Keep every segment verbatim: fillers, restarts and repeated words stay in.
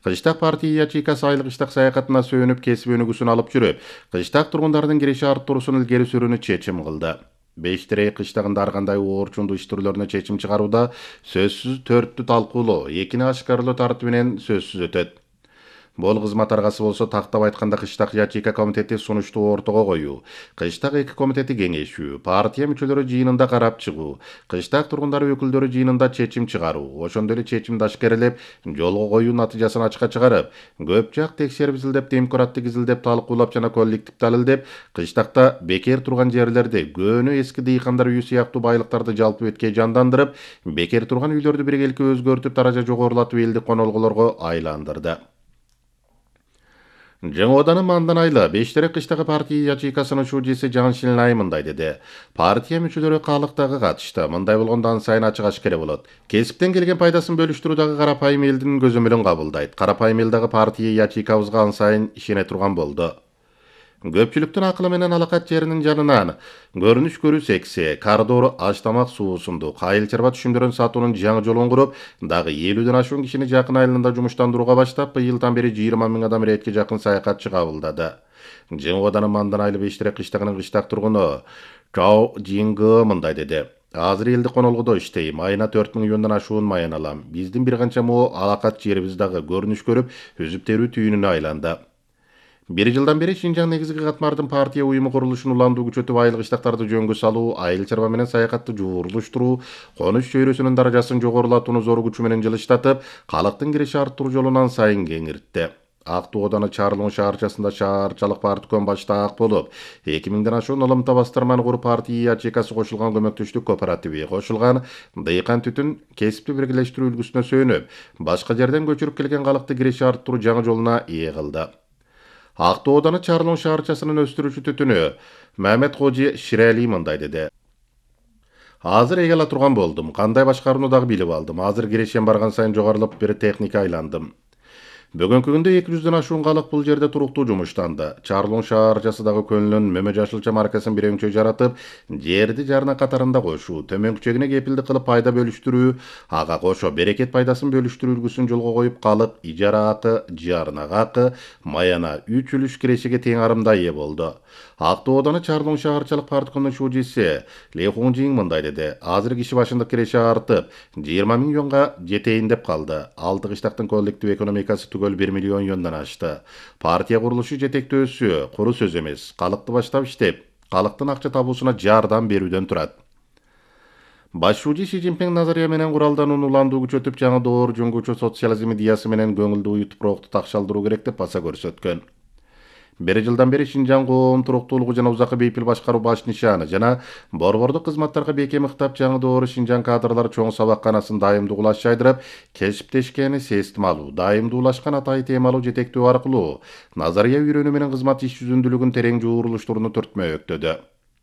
Кыштак партия ячейкасы айлык кыштак саякатына сөөнүп кесип өнүгүүсүн алып жүрүп, кыштак тургундардын киреше арттыруусун илгери сүрүүнү чечим кылды. Бештерей кыштагында ар кандай оорчундуу иш түрлөрүнө чечим чыгарууда сөзсүз төрттү талкуулоо, экини ашкарлоо тартиби менен сөзсүз өтөт. Бул кызмат аргасы болсо тактап айтканда кыштак ячейка комитети сунушту ортого коюу, кыштак эки комитети кеңешүү, партия мүчөлөрү жыйынында карап чыгуу, кыштак тургундары өкүлдөрү жыйынында чечим чыгаруу, ошондой эле чечимди ашкерелеп жолго коюу натыйжасын ачыкка чыгарып, көп жак текшерип изилдеп, темкураттык изилдеп, талкуулап жана коллектив далилдеп, кыштакта бекер турган жерлерди, көөнү эски дыйкандар үйү сыяктуу байлыктарды жалпы өткөй жандандырып, бекер турган үйлөрдү биргеликке өзгөртүп, таража жогорулатып элдик конолгулорго айландырды. Жаңы Оданын мандан айла Бештерек кыштагы партия ячейкасынын шужиси Жаңшилнай мындай деди. Партия мүчөлөрү калыктагы катышты. Мындай болгондо ан сайын ачык ашкере болот. Кесиптен келген пайдасын бөлүштүрүүдагы карапайым элдин көзөмөлүн кабылдайт. Карапайым эл дагы партия ячейкабызга ан сайын ишене турган болду. Көпчүлүктүн акылы менен алакат жеринин жанынан көрүнүш көрүү секси, коридор, аш-тамак суусунду, кайыл чарба түшүмдөрүн сатуунун жаңы жолун куруп, дагы элүүдөн ашуун кишини жакын айылында жумуштандырууга баштап, быйылдан бери жыйырма миң адам иретке жакын саякатчы кабылдады. Жаңы Оданын мандан айыл Бештерек кыштагынын кыштак тургуну Чао Жингы мындай деди. Азыр элдик конолгудо иштейм, айына төрт миң юандан ашуун маян алам. Биздин бир канча могу алакат жерибиз дагы көрүнүш көрүп, үзүп терүү түйүнүнө айланды. Бир жылдан бери Шинжаң негизги катмардын партия уюму курулушун уландуу күчөтүп, айыл кыштактарды жөнгө салуу, айыл чарба менен саякатты жуурулуштуруу, конуш чөйрөсүнүн даражасын жогорулатууну зор күчү менен жылыштатып, калктын киреше арттыруу жолунан сайын кеңиртти. Ак Тоо Ооданы Чарлоң шаарчасында шаарчалык партком баштаак болуп, эки миңден ашуун ылымта бастырманы куруп, партия ячейкасы кошулган көмөктөштүк кооперативи кошулган, дыйкан түтүн кесипти биргелештирүү үлгүсүнө сүйөнүп, башка жерден көчүрүп келген калкты киреше арттыруу жаңы жолуна ээ кылды. Ак Тоо Ооданы Чарлоң шаарчасынын өстүрүүчү түтүнү Мамет Кожи Ширали мындай деди. Азыр эге ала турган болдум, кандай башкарууну дагы билип алдым. Азыр кирешем барган сайын жогорулуп, бир техника айландым. Бүгүнкү күндө эки жүздөн ашуун калык бул жерде туруктуу жумуштанды. Чарлоң шаарчасы дагы көнүнөн Мөмө Жашылча маркасын бир өңчө жаратып, жерди жарына катарында кошуу, төмөнкүчөгүнө кепилдик кылып пайда бөлүштүрүү, ага кошо берекет пайдасын бөлүштүрүү үлгүсүн жолго коюп, калык, ижара акы, жарна акы, маяна үч үлүш кирешеге тең арымда ээ болду. Ак Тоо Ооданы Чарлоң шаарчалык парткомдун шужиси Ли Хунжин мындай деди. Азыр киши башындык киреше артып, жыйырма миң юанга жетейин деп калды. Алты кыштактын коллектив экономикасы түгөл бир миллион юандан ашты. Партия курулушу жетектөөсү куру сөз эмес, калыкты баштап иштеп, калктын акча табуусуна жардам берүүдөн турат. Баш шужи Си Цзиньпин назария менен куралданууну уландуу күчөтүп, жаңы доор жөнгүчө социализм идеясы менен көңүлдү уютуп, роохту такшалдыруу керек деп баса көрсөткөн. Бир жылдан бери Шинжаң коом туруктуулугу жана узакы бейпил башкаруу баш нишаны жана борбордук кызматтарга бекем ыктап, жаңы доору Шинжаң кадрлар чоң сабакканасын дайымдуу улаш жайдырып, кесиптешкени систем алуу, дайымдуулашкан атай темалуу жетектөө аркылуу назария үйрөнүү менен кызмат иш жүзүндүүлүгүн терең жуурулуштурууну түртмөктөдү.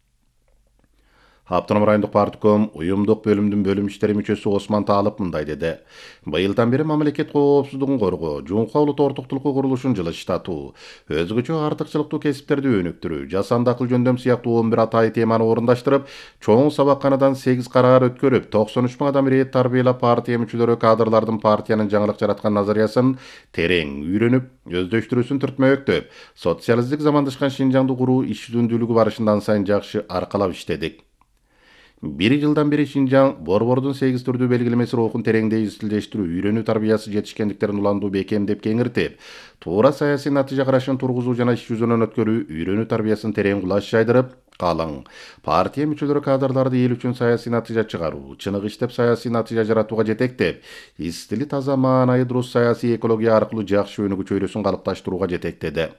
Автоном райондук партком уюмдук бөлүмдүн бөлүм иштери мүчөсү Осман Таалып мындай деди. Быйылдан бери мамлекет коопсуздугун коргоо, жуңка улут ортоктулукку курулушун жылыштатуу, өзгөчө артыкчылыктуу кесиптерди өнүктүрүү, жасанды акыл жөндөм сыяктуу он бир атай теманы орундаштырып, чоң сабакканадан сегиз караар өткөрүп, токсон үч миң адам ирет тарбиялап, партия мүчөлөрү кадрлардын партиянын жаңылык жараткан назариясын терең үйрөнүп, өздөштүрүүсүн түртмөктөп, социалисттик замандашкан Шинжаңды куруу иш жүзүндүүлүгү барышындан сайын жакшы аркалап иштедик. Бир жылдан бери Шинжаң борбордун сегиз түрдүү белгилемеси рухун тереңдей изилдештирүү, үйрөнүү тарбиясы жетишкендиктерин уландуу бекемдеп кеңиртип, туура саясий натыйжа карашын тургузуу жана иш жүзүнөн өткөрүү, үйрөнүү тарбиясын терең кулаш жайдырып, калың партия мүчөлөрү кадрларды эл үчүн саясий натыйжа чыгаруу, чыныгы иштеп саясий натыйжа жаратууга жетектеп, истили таза маанайы дурус саясий экология аркылуу жакшы өнүгүү чөйрөсүн калыпташтырууга жетектеди.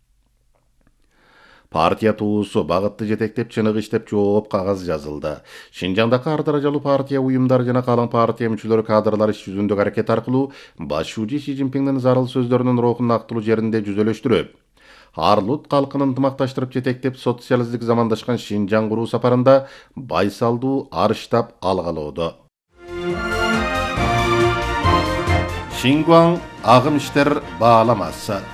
Партия туусу багытты жетектеп, чыныгы иштеп, жооп кагаз жазылды. Шинжаңдагы ар даражалуу партия уюмдары жана калың партия мүчөлөрү кадрлар иш жүзүндөгү аракет аркылуу баш шужи Си Цзиньпиндин зарыл сөздөрүнүн рухун актылуу жеринде жүзөлөштүрүп, арлут калкын ынтымакташтырып жетектеп, социалисттик замандашкан Шинжаң куруу сапарында байсалдуу арыштап алгалоодо. Шингуаң агым иштер бааламасы.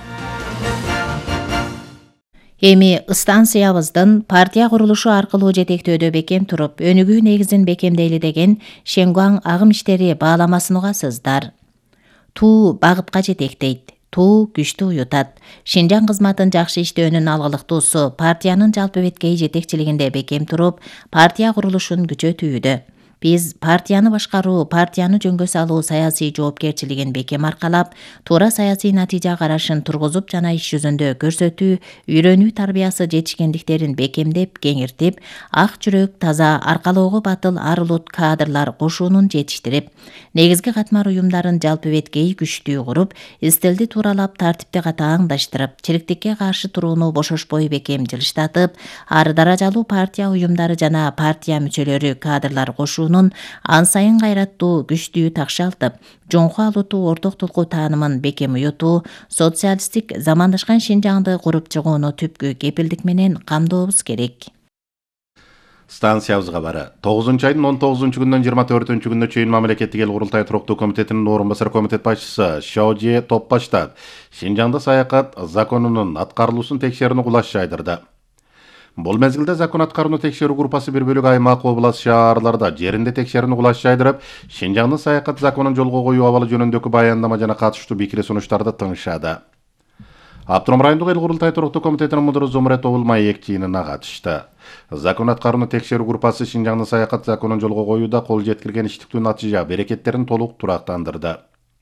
Эми станциябыздын партия курулушу аркылуу жетектөөдө бекем туруп, өнүгүү негизин бекемдейли деген Шингуаң агым иштери бааламасын угасыздар. Туу багыпка жетектейт. Туу күчтү уютат. Шинжаң кызматын жакшы иштөөнүн алгылыктуусу партиянын жалпы беткей жетекчилигинде бекем туруп, партия курулушун күчөтүүдө. Биз партияны башкаруу, партияны жөнгө салуу саясий жоопкерчилигин бекем аркалап, туура саясий натыйжа карашын тургузуп жана иш жүзүндө көрсөтүү, үйрөнүү тарбиясы жетишкендиктерин бекемдеп, кеңиртип, ак жүрөк, таза, аркалоого батыл, ар улут кадрлар кошуунун жетиштирип, негизги катмар уюмдарын жалпы беткей күчтүү куруп, истилди тууралап, тартипти катааңдаштырып, чириктикке каршы турууну бошошпой бекем жылыштатып, ар даражалуу партия уюмдары жана партия мүчөлөрү кадрлар кошуу ан сайын кайраттуу, күчтүү такшалтып, жоңку алутуу орток толку таанымын бекем уютуу, социалисттик замандашкан Шинжаңды куруп чыгууну түпкү кепилдик менен камдообуз керек. Станциябыз кабары. тогузунчу айдын он тогузунчу күндөн жыйырма төртүнчү күнүнө чейин мамлекеттик эл курултай туруктуу комитетинин орун басар комитет башчысы Шаожи Топбаштап Шинжаңда саякат законунун аткарылуусун текшерүүнү кулаш жайдырды. Бул мезгилде закон аткарууну текшерүү группасы бир бөлүк аймак, область, шаарларда жеринде текшерүүнү кулаш жайдырып, Шинжаңдын саякат законун жолго коюу абалы жөнүндөгү баяндама жана катыштуу пикир сунуштарды тыңшады. Автоном райондук эл курултай туруктуу комитетинин мудуру Зумрет Обул маек жыйынына катышты. Закон аткарууну текшерүү группасы Шинжаңдын саякат законун жолго коюуда кол жеткирген иштиктүү натыйжа, берекеттерин толук турактандырды.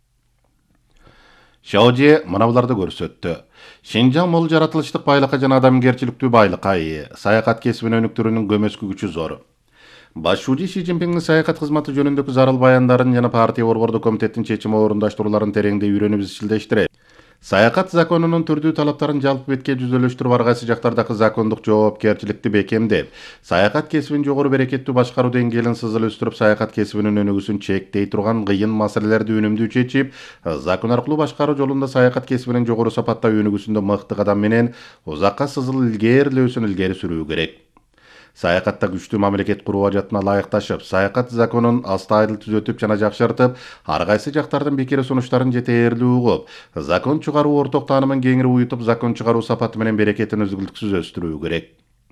Шаожи мына буларды көрсөттү. Шинжаң мол жаратылыштык байлыкка жана адамгерчиликтүү байлыкка ээ. Саякат кесибин өнүктүрүүнүн көмөскү күчү зор. Башчы Си Цзиньпиндин саякат кызматы жөнүндөгү зарыл баяндарын жана партия борбордук комитеттин чечими орундаштырууларын тереңдей үйрөнүп изчилдештирет. Саякат законунун түрдүү талаптарын жалпы бетке жүзөлөштүрүп, ар кайсы жактардагы закондук жоопкерчиликти бекемдеп, саякат кесибин жогору берекеттүү башкаруу деңгээлин сызыл өстүрүп, саякат кесибинин өнүгүүсүн чектей турган кыйын маселелерди үнүмдүү чечип, закон аркылуу башкаруу жолунда саякат кесибинин жогору сапатта өнүгүүсүндө мыкты кадам менен узакка сызыл илгээрилөөсүн илгери сүрүү керек. Саякатта күчтүү мамлекет куруу ажатына ылайыкташып, саякат законун астайыл түзөтүп жана жакшыртып, ар кайсы жактардын пикир сунуштарын жетээрлүү угуп, закон чыгаруу орток таанымын кеңири уютуп, закон чыгаруу сапаты менен берекетин үзгүлтүксүз өстүрүү керек.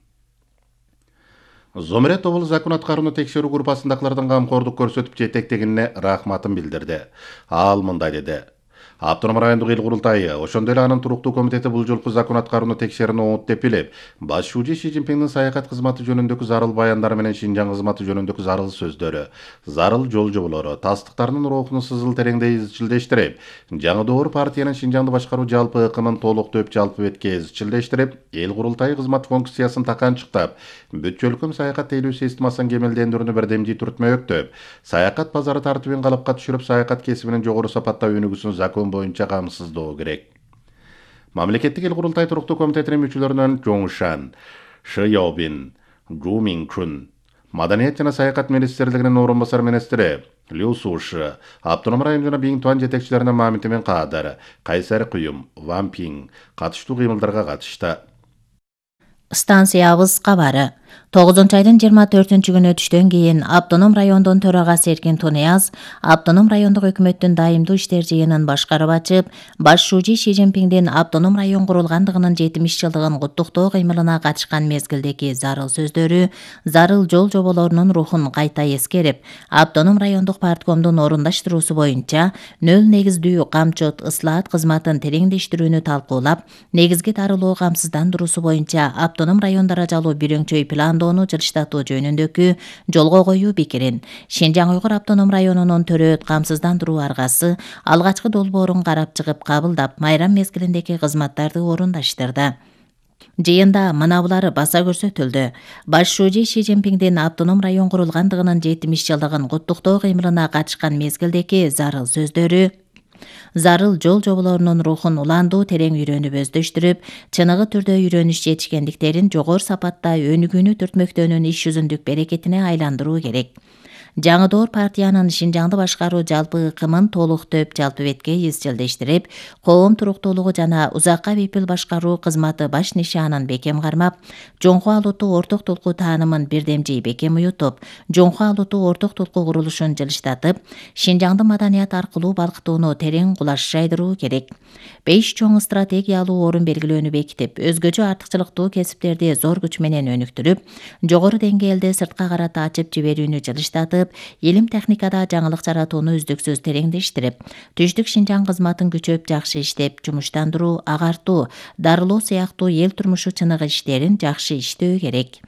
Зумрет Обул закон аткарууну текшерүү группасындагылардын камкордук көрсөтүп жетектегенине рахматын билдирди. Ал мындай деди. Автоном райондук эл курултайы, ошондой эле анын туруктуу комитети бул жолку закон аткарууну текшерүүнү оңут деп билип, башчы Си Цзиньпиндин саякат кызматы жөнүндөгү зарыл баяндары менен Шинжаң кызматы жөнүндөгү зарыл сөздөрү, зарыл жол жоболору, тастыктарынын рухун сызыл тереңдей изчилдештирип, жаңы доор партиянын Шинжаңды башкаруу жалпы ыкымын толуктоп жалпы бетке изчилдештирип, эл курултайы кызмат функциясын таканчыктап, бүт чөлкөм саякат тейлөө системасын кемелдендирүүнү бирдемдий түртмөктөп, саякат базары тартибин калыпка түшүрүп, саякат кесибинин жогору сапатта өнүгүүсүн закон боюнча камсыздоо керек. Мамлекеттик эл курултай туруктуу комитетинин мүчөлөрүнөн Жоңшан, Ши Яобин, Жу Минкун, Маданият жана саякат министрлигинин орун басар министри Лю Суши, автоном район жана Биңтуан жетекчилеринин Мамити мен Кадар, Кайсар Куюм, Ван Пиң катыштуу кыймылдарга катышты. Станциябыз кабары. тогузунчу айдын жыйырма төртүнчү күнү түштөн кийин Автоном райондун төрагасы Эркин Тунияз Автоном райондук өкмөттүн дайымдуу иштер жыйынын башкарып ачып, башчы Си Цзиньпиндин Автоном район курулгандыгынын жетимиш жылдыгын куттуктоо кыймылына катышкан мезгилдеги зарыл сөздөрү, зарыл жол жоболорунун рухун кайта эскерип, Автоном райондук парткомдун орундаштыруусу боюнча нөл негиздүү камчот ыслаат кызматын тереңдештирүүнү талкуулап, негизги тарылуу камсыздандыруусу боюнча Автоном район даражалуу бирөңчөй пландоону жылыштатуу жөнүндөгү жолго коюу пикирин Шинжаң Уйгур автоном районунун төрөөт камсыздандыруу аргасы алгачкы долбоорун карап чыгып кабылдап, майрам мезгилиндеги кызматтарды орундаштырды. Жыйында мына булары баса көрсөтүлдү. Башчы Си Цзиньпиндин Автоном район курулгандыгынын жетимиш жылдыгын куттуктоо кыймылына катышкан мезгилдеги зарыл сөздөрү, зарыл жол жоболорунун рухун уландуу терең үйрөнүп өздөштүрүп, чыныгы түрдө үйрөнүш жетишкендиктерин жогору сапатта өнүгүүнү түртмөктөөнүн иш жүзүндүк берекетине айландыруу керек. Жаңы доор партиянын Шинжаңды башкаруу жалпы ыкымын толуктоп жалпы бетке изчилдештирип, коом туруктуулугу жана узакка бейпил башкаруу кызматы баш нишанын бекем кармап, жоңку алутуу орток толку таанымын бирдемжий бекем уютуп, жоңку алутуу орток толку курулушун жылыштатып, Шинжаңды маданият аркылуу балкытууну терең кулаш жайдыруу керек. Беш чоң стратегиялуу орун белгилөөнү бекитип, өзгөчө артыкчылыктуу кесиптерди зор күч менен өнүктүрүп, жогору деңгээлде сыртка карата ачып жиберүүнү жылыштатып, артып, илим техникада жаңылык жаратууну үздүксүз тереңдештирип, түштүк Шинжаң кызматын күчөп жакшы иштеп, жумуштандыруу, агартуу, дарылоо сыяктуу эл турмушу чыныгы иштерин жакшы иштөө керек.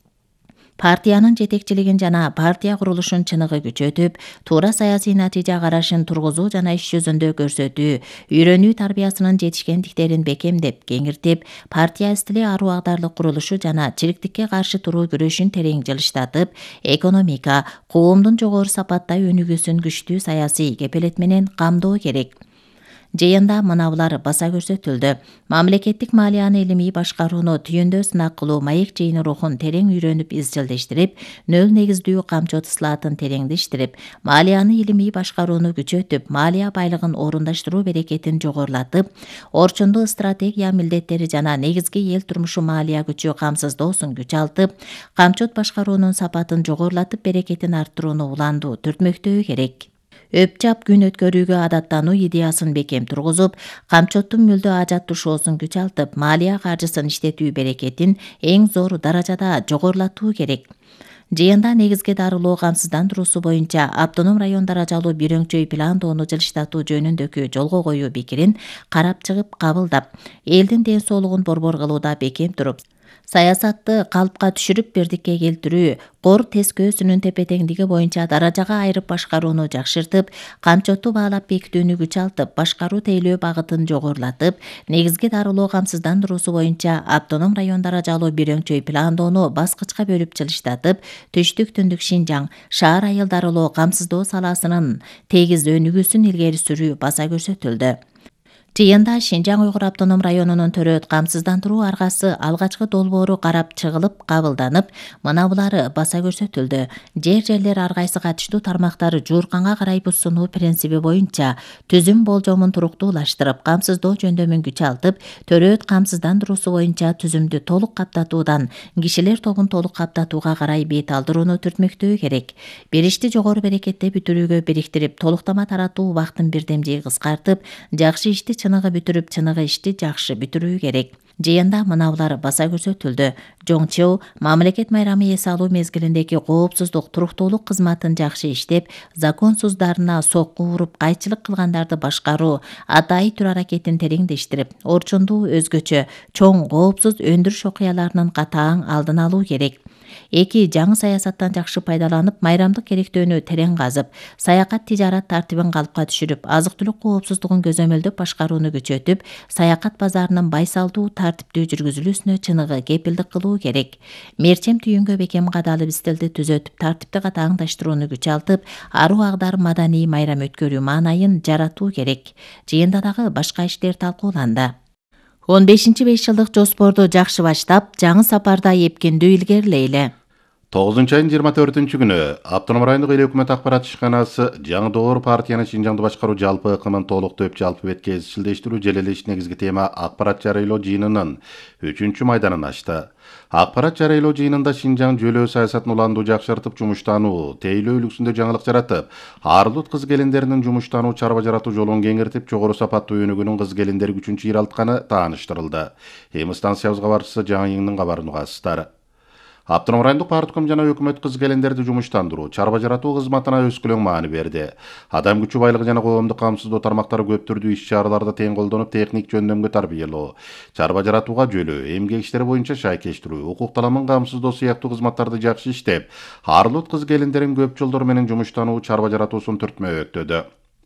Партиянын жетекчилигин жана партия курулушун чыныгы күчөтүп, туура саясий натыйжа карашын тургузуу жана иш жүзүндө көрсөтүү, үйрөнүү тарбиясынын жетишкендиктерин бекемдеп, кеңиртип, партия стили аруу агдарлык курулушу жана чириктикке каршы туруу күрөшүн терең жылыштатып, экономика, коомдун жогору сапатта өнүгүүсүн күчтүү саясий кепелет менен камдоо керек. Жыйында мынабулар баса көрсөтүлдү. Мамлекеттик малияны илимий башкарууну түйүндө сынак кылуу маек жыйыны рухун терең үйрөнүп изчилдештирип, нөл негиздүү камчот ысылаатын тереңдештирип, малияны илимий башкарууну күчөтүп, малия байлыгын орундаштыруу берекетин жогорулатып, орчундуу стратегия милдеттери жана негизги эл турмушу малия күчү камсыздоосун күч алтып, камчот башкаруунун сапатын жогорулатып, берекетин арттырууну уландуу түртмөктөө керек. Өпчап күн өткөрүүгө адаттануу идеясын бекем тургузуп, камчоттун мүлдө ажаттышоосун күч алтып, малия каржысын иштетүү берекетин эң зор даражада жогорулатуу керек. Жыйында негизги дарылоо камсыздандыруусу боюнча автоном район даражалуу бирөңчөй пландоону жылыштатуу жөнүндөгү жолго коюу пикирин карап чыгып кабылдап, элдин ден соолугун борбор кылууда бекем туруп, саясатты калыпка түшүрүп бирдикке келтирүү, кор тескөөсүнүн тепе-теңдиги боюнча даражага айырып башкарууну жакшыртып, камчотту баалап бекитүүнү күч алтып, башкаруу тейлөө багытын жогорулатып, негизги дарылоо камсыздандыруусу боюнча автоном район даражалуу бирөңчөй пландоону баскычка бөлүп жылыштатып, түштүк түндүк Шинжаң шаар айыл дарылоо камсыздоо саласынын тегиз өнүгүүсүн илгери сүрүү баса көрсөтүлдү. Жыйында Шинжаң Уйгур автоном районунун төрөт камсыздандыруу аргасы алгачкы долбоору карап чыгылып, кабылданып, мынабулары баса көрсөтүлдү. Жер жерлер ар кайсы катыштуу тармактары жуурканга карай бузсунуу принциби боюнча түзүм болжомун туруктуулаштырып, камсыздоо жөндөмүн күч алтып, төрөт камсыздандыруусу боюнча түзүмдү толук каптатуудан кишилер тобун толук каптатууга карай бет алдырууну түртмөктөө керек. Бир ишти жогору берекетте бүтүрүүгө бириктирип, толуктама таратуу убактын бирдемдей кыскартып, жакшы ишти чыныгы бүтүрүп, чыныгы ишти жакшы бүтүрүү керек. Жыйында мынабулар баса көрсөтүлдү. Жоңчу мамлекет майрамы эс алуу мезгилиндеги коопсуздук, туруктуулук кызматын жакшы иштеп, законсуздарына сокку уруп, кайчылык кылгандарды башкаруу, атайы түр аракетин тереңдештирип, орчундуу өзгөчө чоң коопсуз өндүрүш окуяларынын катаң алдын алуу керек. Эки жаңы саясаттан жакшы пайдаланып, майрамдык керектөөнү терең казып, саякат тижарат тартибин калыпка түшүрүп, азык-түлүк коопсуздугун көзөмөлдөп башкарууну күчөтүп, саякат базарынын байсалдуу, тартиптүү жүргүзүлүүсүнө чыныгы кепилдик кылуу керек. Мерчем түйүнгө бекем кадалып стилди түзөтүп, тартипти катаңдаштырууну күч алтып, аруу агдар маданий майрам өткөрүү маанайын жаратуу керек. Жыйында дагы башка иштер талкууланды. он бешинчи беш жылдык жоспорду жакшы баштап, жаңы сапарда эпкендүү илгерилейли. тогузунчу айдын жыйырма төртүнчү күнү Автоном райондук эл өкмөт акбарат ишканасы жаңы доор партиянын Шинжаңды башкаруу жалпы ыкымын толуктоп жалпы бетке изчилдештирүү желелеш негизги тема акбарат жарыялоо жыйынынын үчүнчү майданын ачты. Акбарат жарыялоо жыйынында Шинжаң жөлөө саясатын уландуу жакшыртып, жумуштануу, тейлөө үлгүсүндө жаңылык жаратып, арлут кыз келиндеринин жумуштануу, чарба жаратуу жолун кеңиртип, жогору сапаттуу өнүгүүнүн кыз келиндери күчүн чыйралтканы тааныштырылды. Эми станциябызга барчысы жаңы йыңдын кабарын угасыздар. Автоном райондук партком жана өкмөт кыз келиндерди жумуштандыруу, чарба жаратуу кызматына өскөлөң маани берди. Адам күчү байлыгы жана коомдук камсыздоо тармактары көп түрдүү иш-чараларды тең колдонуп, техник жөндөмгө тарбиялоо, чарба жаратууга жөлөө, эмгек иштери боюнча шайкештирүү, укук таламын камсыздоо сыяктуу кызматтарды жакшы иштеп, арлут кыз келиндерин көп жолдор менен жумуштануу, чарба жаратуусун түртмөктөдү.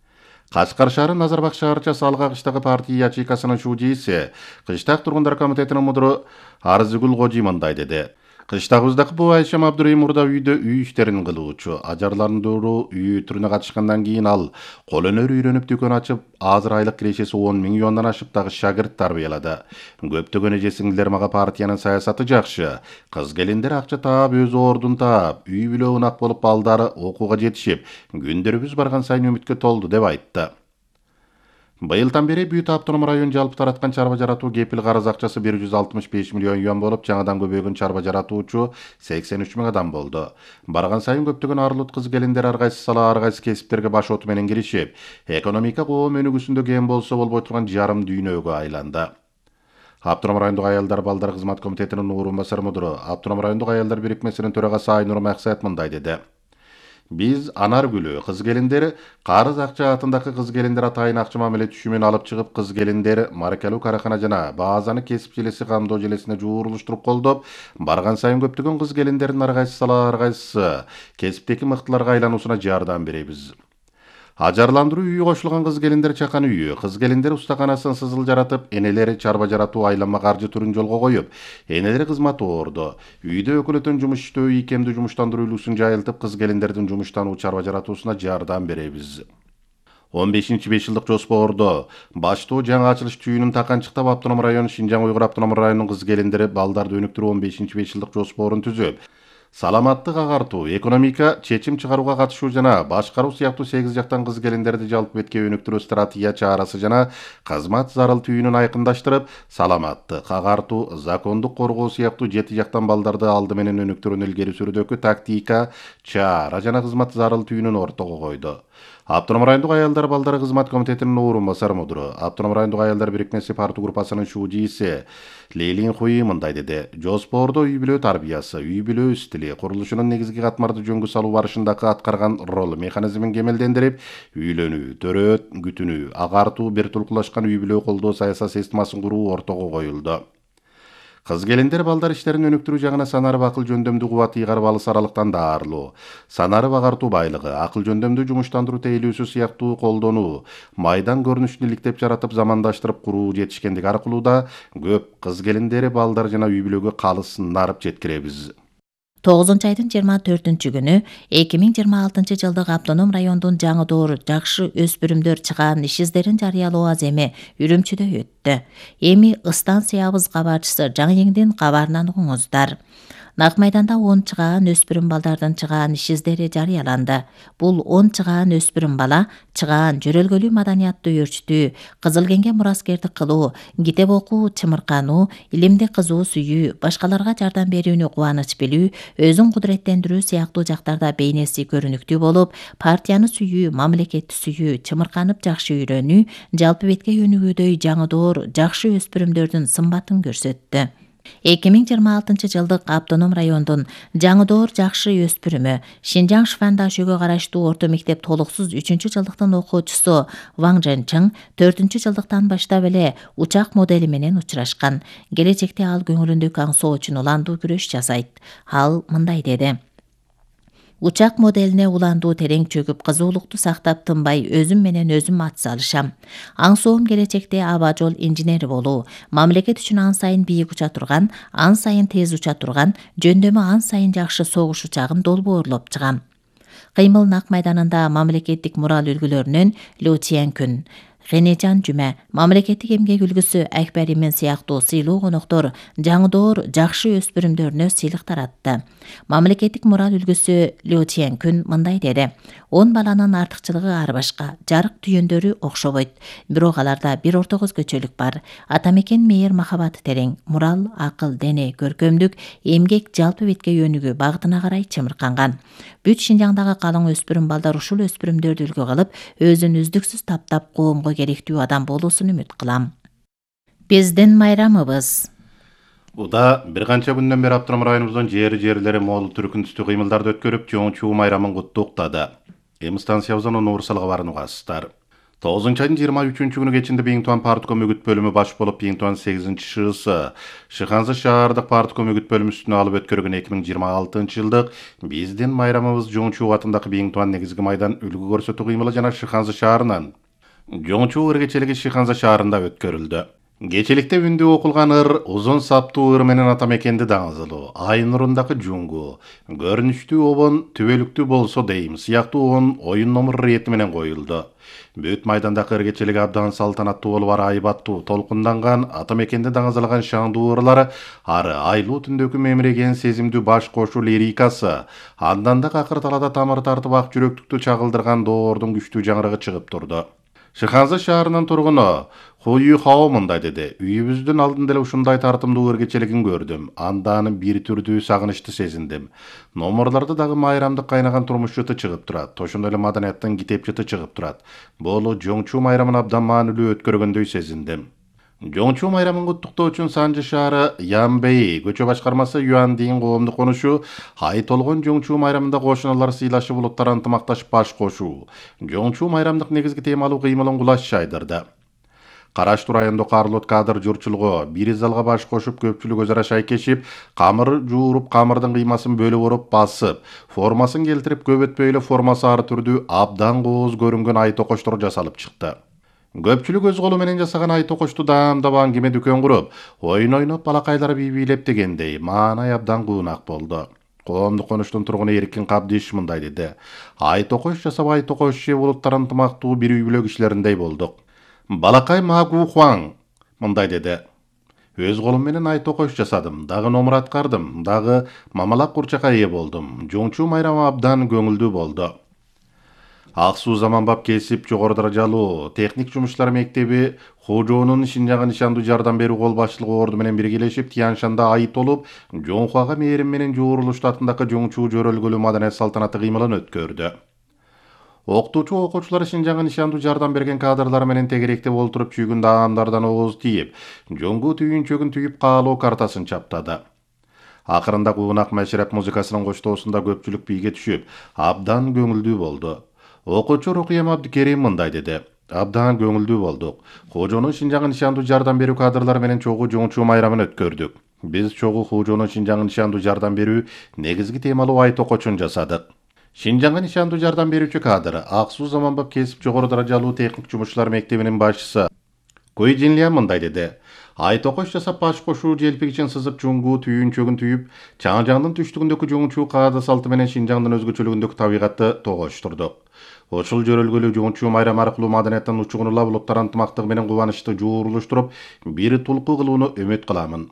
Кашкар шаары Назарбак шаарчасы Алга кыштагы партия ячейкасынын шужийси, Кыштак тургундар комитетинин мудуру Арзыгүл Кожи мындай деди. Кыштагыбыздагы бу Айшам Абдурайым мурда үйдө үй иштерин кылуучу. Ажарландыруу үй түрүнө катышкандан кийин ал кол өнөр үйрөнүп дүкөн ачып, азыр айлык кирешеси он миң юандан ашып дагы шагырт тарбиялады. Көптөгөн эже сиңдилер мага партиянын саясаты жакшы. Кыз келиндер акча таап, өз ордун таап, үй бүлө унак болуп, балдары окууга жетишип, күндөрүбүз барган сайын үмүткө толду деп айтты. Быйылдан бери Бүт автоном район жалпы тараткан чарба жаратуу кепил карыз акчасы бир жүз алтымыш беш миллион юан болуп, жаңадан көбөйгөн чарба жаратуучу сексен үч миң адам болду. Барган сайын көптөгөн арлут кыз келиндер ар кайсы сала, ар кайсы кесиптерге баш оту менен киришип, экономика коом өнүгүүсүндө кем болсо болбой турган жарым дүйнөгө айланды. Автоном райондук аялдар балдар кызмат комитетинин орун басары мудуру, Автоном райондук аялдар бирикмесинин төрагасы Айнур Максат мындай деди. Биз Анар Гүлү кыз келиндери карыз акча атындагы кыз келиндер атайын акча мамиле түшүмүн алып чыгып, кыз келиндер маракалуу каракана жана баазаны кесип желеси камдоо желесине жуурулуштуруп колдоп, барган сайын көптөгөн кыз келиндердин ар кайсы ар кайсы кесиптеги мыктыларга айлануусуна жардам беребиз. Ажарландыруу үйү кошулган кыз келиндер чакан үйү, кыз келиндер устаканасын сызыл жаратып, энелери чарба жаратуу айланма каржы түрүн жолго коюп, энелери кызмат орду. Үйдө өкүлөтөн жумуш иштөө, ийкемдүү жумуштандыруу үлгүсүн жайылтып, кыз келиндердин жумуштануу чарба жаратуусуна жардам беребиз. он бешинчи беш жылдык жоспордо баштоо жаңы ачылыш түйүнүн таканчыктап Автоном району Шинжаң Уйгур автономдук районунун кыз келиндери балдарды өнүктүрүү он бешинчи беш жылдык жоспорун түзүп, саламаттык агартуу, экономика, чечим чыгарууга катышуу жана башкаруу сыяктуу сегиз жактан кыз келиндерди жалпы бетке өнүктүрүү стратегия чарасы жана кызмат зарыл түйүнүн айкындаштырып, саламаттык агартуу, закондук коргоо сыяктуу жети жактан балдарды алды менен өнүктүрүүнү илгери сүрүүдөгү тактика, чара жана кызмат зарыл түйүнүн ортого койду. Автоном райондук аялдар балдары кызмат комитетинин орун басар мудуру, Автоном райондук аялдар бирикмеси парту группасынын шужийси Лейлин Хуи мындай деди: жоспордо үй бүлө тарбиясы, үй бүлө стили, курулушунун негизги катмарды жөнгө салуу барышындагы аткарган роль механизмин кемелдендирип, үйлөнүү, төрөт, күтүнүү, агартуу, бир тулкулашкан үй бүлө колдоо саясат системасын куруу ортого коюлду. Кыз келиндер балдар иштерин өнүктүрүү жагына санарып акыл жөндөмдүү кубат ыйгарып алыс аралыктан даарылуу, санарып агартуу байлыгы, акыл жөндөмдүү жумуштандыруу тейлөөсү сыяктуу колдонуу, майдан көрүнүшүн иликтеп жаратып замандаштырып куруу жетишкендиги аркылуу да көп кыз келиндери балдар жана үй бүлөгө калыс нарып жеткиребиз. тогузунчу айдын жыйырма төртүнчү күнү эки миң жыйырма алтынчы жылдык Автоном райондун жаңы доор жакшы өспүрүмдөр чыгаан иш издерин жарыялоо аземи Үрүмчүдө өттү. Эми станциябыз кабарчысы Жаңыеңдин кабарынан угуңуздар. Нак майданда он чыгаан өспүрүм балдардын чыгаан иш издери жарыяланды. Бул он чыгаан өспүрүм бала чыгаан жөрөлгөлүү маданиятты өөрчүтүү, кызыл кеңге мураскердик кылуу, китеп окуу, чымыркануу, илимди кызуу сүйүү, башкаларга жардам берүүнү кубаныч билүү, өзүн кудуреттендирүү сыяктуу жактарда бейнеси көрүнүктүү болуп, партияны сүйүү, мамлекетти сүйүү, чымырканып жакшы үйрөнүү, жалпы бетке өнүгүүдөй жаңы доор жакшы өспүрүмдөрдүн сымбатын көрсөттү. эки миң жыйырма алтынчы жылдык Автоном райондун жаңы доор жакшы өспүрүмү Шинжаң Шифандашөгө караштуу орто мектеп толуксуз үчүнчү жылдыктын окуучусу Ваң Жэнчиң төртүнчү жылдыктан баштап эле учак модели менен учурашкан. Келечекте ал көңүлүндөгү аңсоо үчүн уландуу күрөш жасайт. Ал мындай деди: учак моделине уландуу терең чөгүп, кызуулукту сактап тынбай өзүм менен өзүм ат салышам. Аңсоом келечекте аба жол инженери болуу, мамлекет үчүн ан сайын бийик уча турган, ан сайын тез уча турган, жөндөмү ан сайын жакшы согуш учагын долбоорлоп чыгам. Кыймыл Нак майданында мамлекеттик мурал үлгүлөрүнөн Лю Чиэн-күн, Генежан Жүмө, мамлекеттик эмгек үлгүсү Акбар Имен сыяктуу сыйлуу коноктор жаңы доор жакшы өспүрүмдөрүнө сыйлык таратты. Мамлекеттик мурал үлгүсү Лю Чиэн-күн мындай деди: он баланын артыкчылыгы ар башка, жарык түйөндөрү окшобойт, бирок аларда бир орто көзгөчөлүк бар. Атамекен мээр махабаты терең, мурал, акыл, дене, көркөмдүк, эмгек жалпы бетке өнүгүү багытына карай чымырканган. Бүт Шинжаңдагы калың өспүрүм балдар ушул өспүрүмдөрдү үлгү кылып, өзүн үздүксүз таптап коомго керектүү адам болуусун үмүт кылам. Биздин майрамыбыз. Уда бир канча күндөн бери Автоном районубуздун жери жерлери мол түркүн түстүү кыймылдарды өткөрүп, чоң чуу майрамын куттуктады. Эми станциябыздын уурсалга барынугасыздар. тогузунчу айдын жыйырма үчүнчү күнү кечинде Бийиңтуан партком үгүт бөлүмү баш болуп, Бийиңтуан сегизинчи шыысы Шыханзы шаардык партком үгүт бөлүмүсүнө алып өткөргөн эки миң жыйырма алтынчы жылдык биздин майрамыбыз Жоңчуу атындагы Бийиңтуан негизги майдан үлгү көрсөтүү кыймылы жана Шыханзы шаарынын Жоңчуу ыргечелиги Шыханзы шаарында өткөрүлдү. Кечиликте үндү окулган ыр, узун саптуу ыр менен атамекенди даңызылуу, ай нурундагы жуңгу, көрүнүштүү обон түбөлүктүү болсо дейм сыяктуу он оюн номур рети менен коюлду. Бүт майдандагы ыргечелиги абдан салтанаттуу болуп, ары айбаттуу, толкунданган, атамекенди даңызалган шаңдуу ырлары, ары айлуу түндөгү мемиреген сезимдүү баш кошуу лирикасы, андан да какыр талада тамыр тартып ак жүрөктүктү чагылдырган доордун күчтүү жаңырыгы чыгып турду. Шыханзы шаарынын тургуну Хуй Хао мындай деди: үйүбүздүн алдында эле ушундай тартымдуу ыргечелигин көрдүм. Анда бир түрдүү сагынычты сезиндим. Номурларда дагы майрамдык кайнаган турмуш жыты чыгып турат. Ошондой эле маданияттын китеп жыты чыгып турат. Бул Жоңчуу майрамын абдан маанилүү өткөргөндөй сезиндим. Жоңчу майрамын куттуктоо үчүн Санжы шаары Янбей көчө башкармасы Юандин коомдук конушу ай толгон Жоңчу майрамында кошуналар сыйлашып улуттар ынтымакташып баш кошуу. Жоңчу майрамдык негизги темалуу кыймылын кулаш чайдырды. Караштуу райондо Карлот кадр журчулугу бир залга баш кошуп көпчүлүк өзара шайкешип, камыр жууруп, камырдын кыймасын бөлүп уруп басып, формасын келтирип көп өтпөй эле формасы ар түрдүү абдан кооз көрүнгөн ай токоштор жасалып чыкты. Көпчүлүк өз колу менен жасаган ай токошту даамдап аңгеме дүкөн куруп, ойун ойноп, балакайлар бий бийлеп дегендей маанай абдан куунак болду. Коомдук конуштун тургуну Эркин Кабдиш мындай деди. Ай токош жасап, ай токош жеп улуттар ынтымактуу бир үй бүлө кишилериндей болдук. Балакай Магу Хуаң мындай деди. Өз колум менен ай токош жасадым, дагы номур аткардым, дагы мамалак курчакка ээ болдум. Жоңчу майрамы абдан көңүлдүү болду. Ак Суу Заманбап кесип жогору даражалуу техник жумуштар мектеби Хожоонун Шинжаңга нишандуу жардам берүү кол башчылыгы орду менен биргелешип Тяншанда ай толуп, Жоңхуага мээрим менен жуурулушту атындагы Жоңчу жөрөлгөлүү маданият салтанаты кыймылын өткөрдү. Окутуучу окуучулар Шинжаңга нишандуу жардам берген кадрлар менен тегеректеп олтуруп чүйгүн даамдардан ооз тийип, жоңгу түйүнчөгүн түйүп каалоо картасын чаптады. Акырында куунак мәшреп музыкасынын коштоосунда көпчүлүк бийге түшүп, абдан көңүлдүү болду. Окуучу Рукиям Абдикерим мындай деди. Абдан көңүлдүү болдук. Хожоонун Шинжаңга нишандуу жардам берүү кадрлар менен чогуу Жоңчу майрамын өткөрдүк. Биз чогуу Хожоонун Шинжаңга нишандуу жардам берүү негизги темалуу ай токочун жасадык. Шинжаңга нишандуу жардам берүүчү кадр Ак Суу Заманбап кесип жогору даражалуу техник жумушчулар мектебинин башчысы Кой Жинлиан мындай деди. Ай токош жасап баш кошуу желпигичин сызып жуңгу түйүнчөгүн түйүп, Чаңжаңдын түштүгүндөгү Жоңчу каада салты менен Шинжаңдын өзгөчөлүгүндөгү табигатты тогоштурдук. Ошол жөрөлгөлүү Жоңчу майрамы аркылуу маданияттын учугунулап улуттар ынтымактыгы менен кубанычты жуурулуштуруп, бир тулку кылууну үмүт кыламын.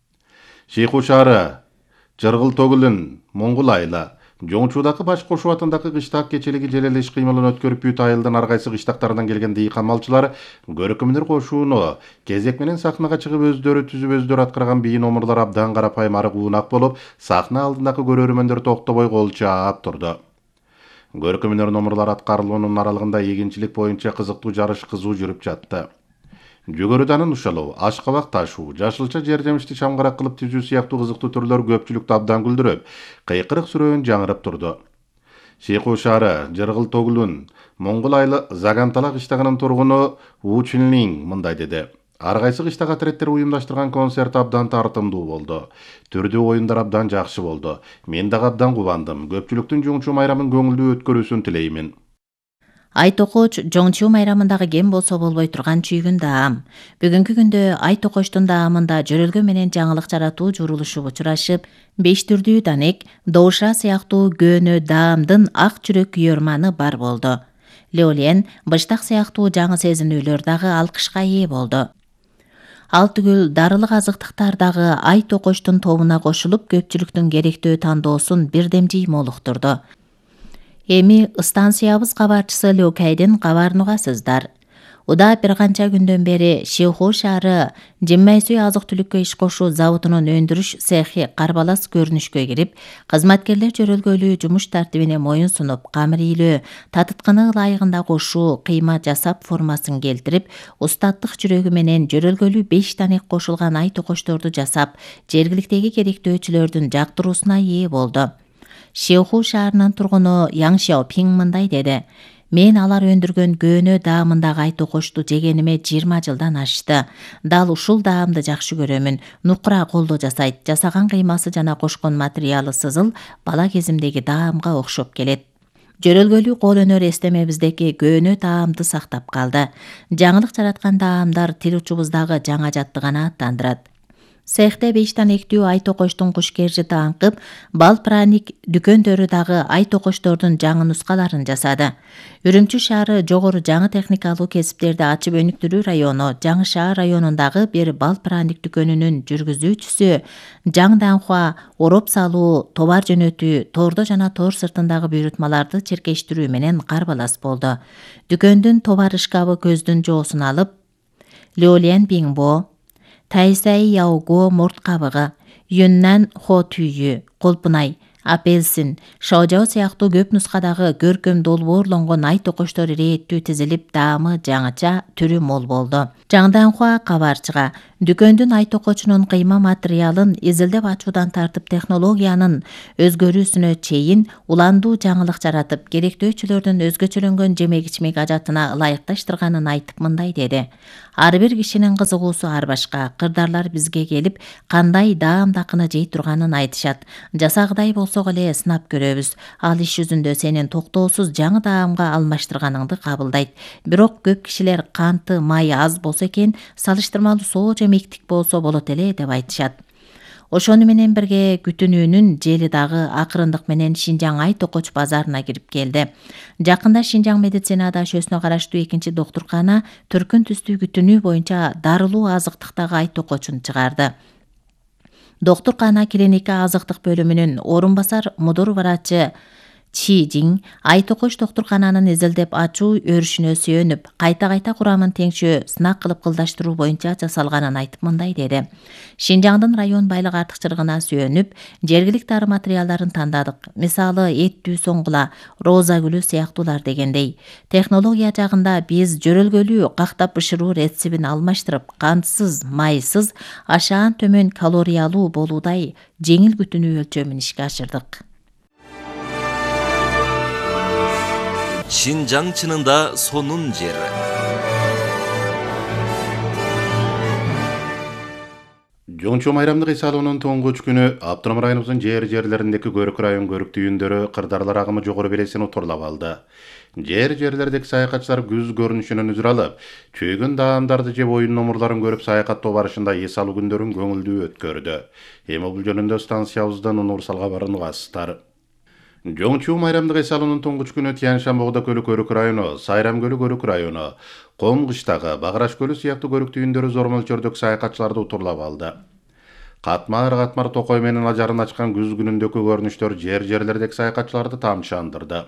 Шейху шаары, Жыргыл төгүлүн, Моңгул айла, Жоңчудагы баш кошуу атындагы кыштак кечелиги желеле иш кыймылын өткөрүп бүт айылдын ар кайсы кыштактарынан келген дыйкан малчылар көркөмдөр кошууну кезек менен сахнага чыгып өздөрү түзүп өздөрү аткарган бий номурлар абдан карапайым ары куунак болуп, сахна алдындагы көрөрмөндөр токтобой кол чаап турду. Көркөмдөр номурлар аткарылуунун аралыгында эгинчилик боюнча кызыктуу жарыш кызуу жүрүп жатты. Жүгөрүданын ушалуу, ашкабак ташуу, жашылча жер жемишти чамгарак кылып түзүү сыяктуу кызыктуу түрлөр көпчүлүктү абдан күлдүрүп, кыйкырык сүрөөн жаңырып турду. Шейху шаары, Жыргыл төгүлүн, Моңгул айла Загантала кыштагынын тургуну У Чүнлиң мындай деди. Ар кайсы кыштак отрядтер уюмдаштырган концерт абдан тартымдуу болду. Түрдүү оюндар абдан жакшы болду. Мен дагы абдан кубандым. Көпчүлүктүн Жоңчу майрамын көңүлдүү өткөрүүсүн тилеймин. Ай токоч Жоңчу майрамындагы кем болсо болбой турган чүйгүн даам. Бүгүнкү күндө ай токоштун даамында жөрөлгө менен жаңылык жаратуу журулушуп учурашып, беш түрдүү данек, доуша сыяктуу көөнө даамдын ак жүрөк күйөрманы бар болду. Леолен, быштак сыяктуу жаңы сезинүүлөр дагы алкышка ээ болду. Ал түгүл дарылык азыктыктар дагы ай токоштун тобуна кошулуп, көпчүлүктүн керектөө тандоосун бирдем жыймолуктурду. Эми станциябыз кабарчысы Лөкайдын кабарын угасыздар. Уда бир канча күндөн бери Шейху шаары Жеммайсүй азык-түлүккө иш кошуу заводунун өндүрүш цехи карбалас көрүнүшкө кирип, кызматкерлер жөрөлгөлүү жумуш тартибине моюн сунуп, камыр ийлөө, татытканы ылайыгында кошуу, кыйма жасап формасын келтирип, устаттык жүрөгү менен жөрөлгөлүү беш данек кошулган ай токошторду жасап, жергиликтеги керектөөчүлөрдүн жактыруусуна ээ болду. Шейху шаарынын тургуну Яң Шяопиң мындай деди. Мен алар өндүргөн көөнө даамындагы ай токошту жегениме жыйырма жылдан ашты. Дал ушул даамды жакшы көрөмүн. Нукура колдо жасайт. Жасаган кыймасы жана кошкон материалы сызыл бала кезимдеги даамга окшоп келет. Жөрөлгөлүү кол өнөр эстемебиздеки көөнө даамды сактап калды. Жаңылык жараткан даамдар тил учубуздагы жаңа жаттыгана аттандырат. Цехте беш данектүү ай токоштун кушкержи таңкып, бал праник дүкөндөрү дагы ай токоштордун жаңы нускаларын жасады. Үрүмчү шаары жогору жаңы техникалуу кесиптерди ачып өнүктүрүү району Жаңы Шаар районундагы бир бал праник дүкөнүнүн жүргүзүүчүсү Жаң Данхуа ороп салуу, товар жөнөтүү, тордо жана тор сыртындагы буйрутмаларды черкештирүү менен карбалас болду. Дүкөндүн товар шкабы көздүн жоосун алып, Леолен Биңбо, Тайсай Яого мурт кабыгы, Юннан Хо түйү, колпунай, апельсин, шоужо сыяктуу көп нускадагы көркөм долбоорлонгон ай токочтор ирээттүү тизилип, даамы жаңыча, түрү мол болду. Жаңданхуа кабарчыга дүкөндүн ай токочунун кыйма материалын изилдеп ачуудан тартып технологиянын өзгөрүүсүнө чейин уландуу жаңылык жаратып, керектөөчүлөрдүн өзгөчөлөнгөн жемек-ичмек ажатына ылайыкташтырганын айтып мындай деди. Ар бир кишинин кызыгуусу ар башка. Кырдарлар бизге келип, кандай даамдакыны жей турганын айтышат. Жасагыдай болсок эле сынап көрөбүз. Ал иш жүзүндө сенин токтоосуз жаңы даамга алмаштырганыңды кабылдайт. Бирок көп кишилер канты, май аз болсо экен, салыштырмалуу соо жемектик болсо болот эле деп айтышат. Ошону менен бирге күтүнүүнүн жели дагы акырындык менен Шинжаң ай токоч базарына кирип келди. Жакында Шинжаң медицина дашөсүнө караштуу экинчи доктуркана түркүн түстүү күтүнүү боюнча дарылуу азыктыктагы ай токочун чыгарды. Доктуркана клиника азыктык бөлүмүнүн орун басар мудур врачы Чи Жин ай токоч доктуркананын изилдеп ачуу өрүшүнө сүйөнүп, кайта-кайта курамын теңшөө, сынак кылып кылдаштыруу боюнча жасалганын айтып мындай деди. Шинжаңдын район байлык артыкчылыгына сүйөнүп, жергиликтүү дары материалдарын тандадык. Мисалы, эттүү соңгула, роза гүлү сыяктуулар дегендей. Технология жагында биз жөрөлгөлүү кактап бышыруу рецебин алмаштырып, кантсыз, майсыз, ашаан төмөн калориялуу болуудай жеңил күтүнүү өлчөмүн ишке ашырдык. Шинжаң чынында сонун жери. Жоңчу майрамдык эс алуунун тоңгуч күнү Автоном районубуздун жер-жерлериндеги көрүк район көрүк түйүндөрү кырдарлар агымы жогору белесин утурлап алды. Жер-жерлердеги саякатчылар күз көрүнүшүнөн үзүр алып, чөйгөн даамдарды жеп оюн номурларын көрүп саякаттоо барышында эс алуу күндөрүн көңүлдүү өткөрдү. Эми бул жөнүндө станциябыздан Унурсал кабарын угасыздар. Жоңчу майрамдык эс алуунун тоңгуч күнү Тянь-Шань Богда көлү көрүк району, Сайрам көлү көрүк району, Ком кыштагы, Баграш көлү сыяктуу көрүк түйүндөрү зор мөлчөрдөгү саякатчыларды утурлап алды. Катмар-катмар токой менен ажарын ачкан күз күнүндөгү көрүнүштөр жер-жерлердеги саякатчыларды тамчандырды.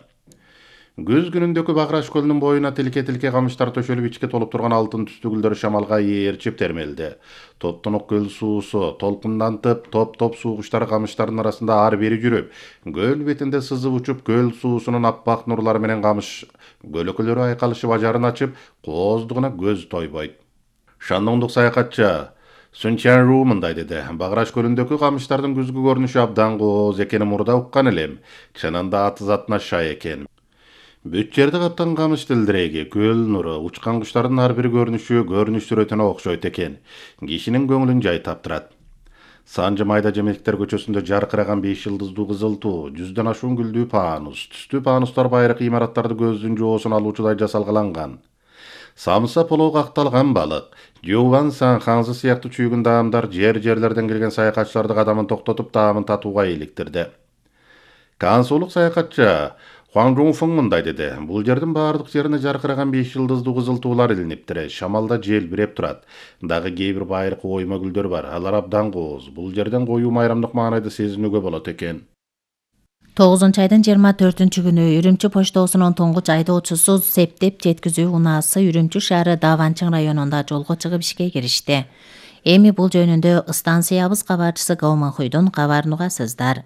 Күз күнүндөгү Баграш көлүнүн боюна тилке-тилке камыштар төшөлүп, ичке толуп турган алтын түстүү гүлдөр шамалга ээрчип термелди. Топтонук көл суусу толкундантып, топ-топ суугучтар камыштардын арасында ар бери жүрүп, көл бетинде сызып учуп, көл суусунун аппак нурлары менен камыш көлөкөлөрү айкалышып ажарын ачып, кооздугуна көз тойбойт. Шандоңдук саякатчы Сунчан Ру мындай деди. Баграш көлүндөгү камыштардын күзгү көрүнүшү абдан кооз экенин мурда уккан элем. Чынында аты затына шай экен. Бүт жерди каптан камыш тилдиреги, көл нуру, учкан куштардын ар бир көрүнүшү көрүнүш сүрөтүнө окшойт экен. Кишинин көңүлүн жай таптырат. Санжы майда жемектер көчөсүндө жаркыраган беш жылдыздуу кызыл туу, жүздөн ашуун гүлдүү панус, түстүү панустар байрак имараттарды көздүн жоосун алуучудай жасалгаланган. Самса полоо какталган балык, Жуван Сан хаңзы сыяктуу чүйгүн даамдар жер-жерлерден келген саякатчыларды кадамын токтотуп таамын татууга иликтирди. Кансуулук саякатчы Хуан Жуңфың мындай деди. Бул жердин баардык жерине жаркыраган беш жылдыздуу кызыл туулар илиниптир. Шамалда желбиреп турат. Дагы кээ бир байыркы ойма гүлдөр бар. Алар абдан кооз. Бул жерден коюу майрамдык маанайды сезинүүгө болот экен. тогузунчу айдын жыйырма төртүнчү күнү Үрүмчү поштосунун туңгуч айдоочусу септеп жеткизүү унаасы Үрүмчү шаары Даванчың районунда жолго чыгып ишке киришти. Эми бул жөнүндө станциябыз кабарчысы Гауманхуйдун кабарын угасыздар.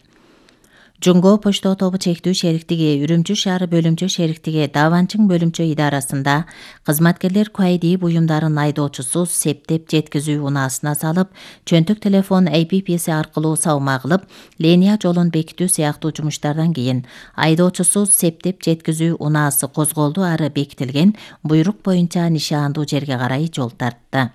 Жунго почто тобу чектүү шериктиги Үрүмчү шаары бөлүмчө шериктиги Даванчың бөлүмчө идарасында кызматкерлер куайдии буюмдарын айдоочусу септеп жеткизүү унаасына салып, чөнтүк телефон A P P-си аркылуу саума кылып, линия жолун бекитүү сыяктуу жумуштардан кийин айдоочусу септеп жеткизүү унаасы козголду ары бекитилген буйрук боюнча нишаандуу жерге карай жол тартты.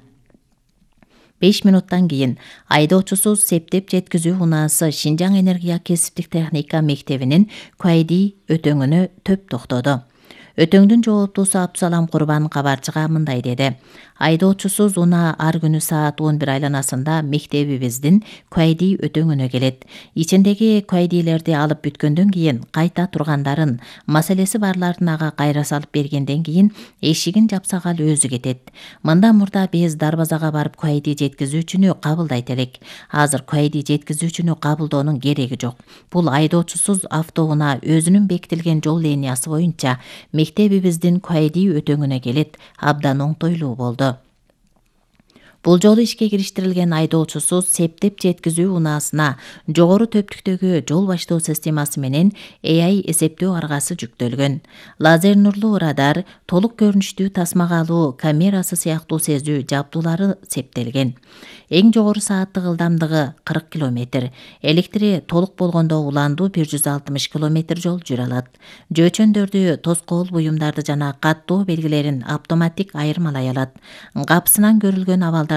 беш минуттан кийин айдоочусу септеп жеткизүү унаасы Шинжаң энергия кесиптик техника мектебинин куайдии өтөңүнө төп токтоду. Өтөңдүн жооптуусу Абдусалам Курбан кабарчыга мындай деди. Айдоочусуз унаа ар күнү саат он бир айланасында мектебибиздин куайдии өтөңүнө келет. Ичиндеги куайдийлерди алып бүткөндөн кийин кайта тургандарын, маселеси барларын ага кайра салып бергенден кийин эшигин жапсак ал өзү кетет. Мында мурда биз дарбазага барып куайдии жеткизүүчүнү кабылдайт элек. Азыр куайдии жеткизүүчүнү кабылдоонун кереги жок. Бул айдоочусуз автоунаа өзүнүн бекитилген жол линиясы боюнча мектебибиздин куайдии өтөңүнө келет. Абдан оңтойлуу болду. Бул жолу ишке кириштирилген айдоочусу септеп жеткизүү унаасына жогору төптүктөгү жол баштоо системасы менен A I эсептөө аргасы жүктөлгөн. Лазер нурлуу радар, толук көрүнүштүү тасмага алуу камерасы сыяктуу сезүү жабдуулары септелген. Эң жогору сааттык ылдамдыгы кырк километр. Электри толук болгондо уландуу бир жүз алтымыш километр жол жүрө алат. Жөөчөндөрдү, тоскоол буюмдарды жана каттоо белгилерин автоматтик айырмалай алат. Капсынан көрүлгөн абалдар